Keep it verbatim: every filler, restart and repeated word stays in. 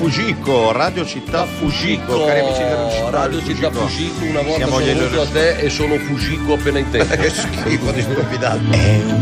Fugico, Radio Città Fugico, cari amici dello Città Radio Fugico. Città Fugico, una volta Siamo sono gli venuto a te e sono Fugico appena in tempo. Che schifo di stupidato. È